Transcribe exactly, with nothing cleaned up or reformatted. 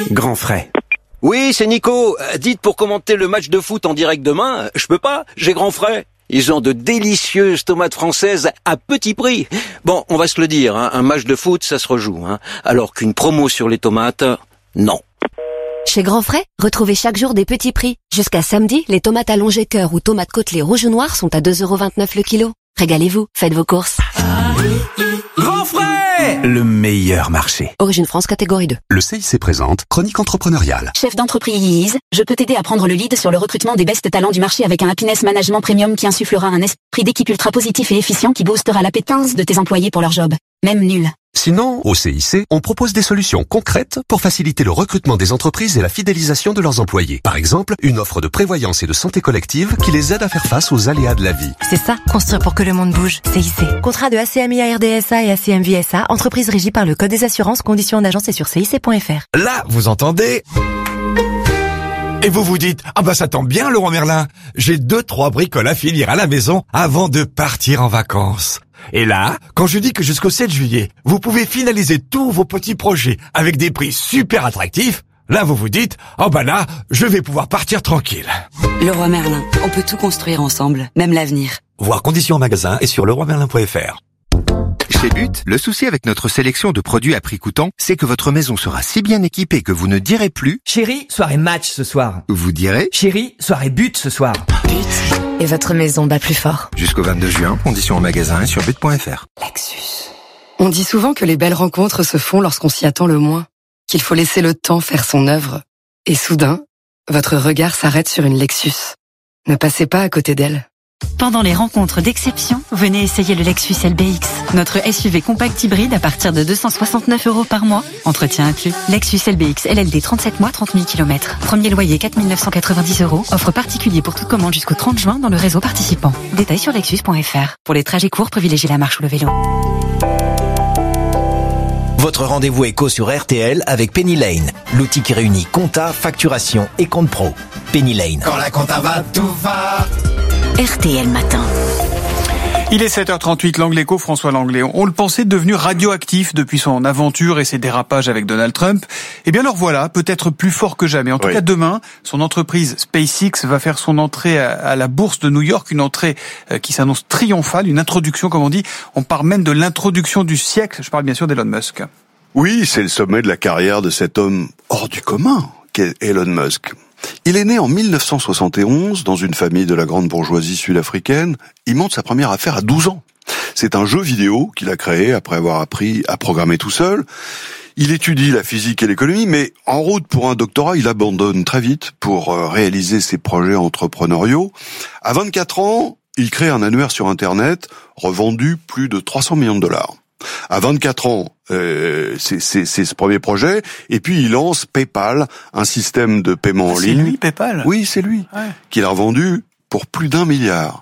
Grand frais. Oui, c'est Nico. Dites, pour commenter le match de foot en direct demain, je peux pas, j'ai grand frais. Ils ont de délicieuses tomates françaises à petit prix. Bon, on va se le dire, hein, un match de foot, ça se rejoue. Hein, alors qu'une promo sur les tomates, non. Chez Grand Frais, retrouvez chaque jour des petits prix. Jusqu'à samedi, les tomates allongées cœur ou tomates côtelées rouge ou noir sont à deux euros vingt-neuf le kilo. Régalez-vous, faites vos courses. Grand frais, le meilleur marché. Origine France, catégorie deux. Le C I C présente Chronique entrepreneuriale. Chef d'entreprise, je peux t'aider à prendre le lead sur le recrutement des best talents du marché avec un Happiness Management Premium qui insufflera un esprit d'équipe ultra positif et efficient qui boostera l'appétence de tes employés pour leur job. Même nul. Sinon, au C I C, on propose des solutions concrètes pour faciliter le recrutement des entreprises et la fidélisation de leurs employés. Par exemple, une offre de prévoyance et de santé collective qui les aide à faire face aux aléas de la vie. C'est ça, construire pour que le monde bouge. C I C. Contrat de A C M I A R D S A et A C M V S A, entreprise régie par le Code des assurances, conditions en agence et sur C I C point F R. Là, vous entendez? Et vous vous dites, ah bah ça tombe bien, Laurent Merlin. J'ai deux, trois bricoles à finir à la maison avant de partir en vacances. Et là, quand je dis que jusqu'au sept juillet, vous pouvez finaliser tous vos petits projets avec des prix super attractifs, là vous vous dites, oh bah là, je vais pouvoir partir tranquille. Leroy Merlin, on peut tout construire ensemble, même l'avenir. Voir conditions en magasin et sur leroy merlin point F R. Chez But, le souci avec notre sélection de produits à prix coûtant, c'est que votre maison sera si bien équipée que vous ne direz plus « Chérie, soirée match ce soir ». Vous direz « Chérie, soirée but ce soir ». But. Et votre maison bat plus fort. Jusqu'au vingt-deux juin, conditions en magasin et sur but point F R. Lexus. On dit souvent que les belles rencontres se font lorsqu'on s'y attend le moins, qu'il faut laisser le temps faire son œuvre. Et soudain, votre regard s'arrête sur une Lexus. Ne passez pas à côté d'elle. Pendant les rencontres d'exception, venez essayer le Lexus L B X. Notre S U V compact hybride à partir de deux cent soixante-neuf euros par mois. Entretien inclus. Lexus L B X L L D trente-sept mois, trente mille kilomètres. Premier loyer quatre mille neuf cent quatre-vingt-dix euros. Offre particulier pour toute commande jusqu'au trente juin dans le réseau participant. Détails sur lexus point F R. Pour les trajets courts, privilégiez la marche ou le vélo. Votre rendez-vous éco sur R T L avec Penny Lane, l'outil qui réunit compta, facturation et compte pro. Penny Lane. Quand la compta va, tout va. R T L Matin. Il est sept heures trente-huit, l'Angle Éco, François Langlais. On le pensait devenu radioactif depuis son aventure et ses dérapages avec Donald Trump. Eh bien, alors voilà, peut-être plus fort que jamais. En tout oui. cas, demain, son entreprise SpaceX va faire son entrée à la bourse de New York, une entrée qui s'annonce triomphale, une introduction, comme on dit. On parle même de l'introduction du siècle. Je parle bien sûr d'Elon Musk. Oui, c'est le sommet de la carrière de cet homme hors du commun qu'est Elon Musk. Il est né en mille neuf cent soixante et onze dans une famille de la grande bourgeoisie sud-africaine. Il monte sa première affaire à douze ans. C'est un jeu vidéo qu'il a créé après avoir appris à programmer tout seul. Il étudie la physique et l'économie, mais en route pour un doctorat, il abandonne très vite pour réaliser ses projets entrepreneuriaux. À vingt-quatre ans, il crée un annuaire sur Internet, revendu plus de trois cents millions de dollars. À vingt-quatre ans, euh, c'est, c'est, c'est ce premier projet, et puis il lance PayPal, un système de paiement ah, en c'est ligne. C'est lui, PayPal ? Oui, c'est lui, ouais. Qu'il a revendu pour plus d'un milliard.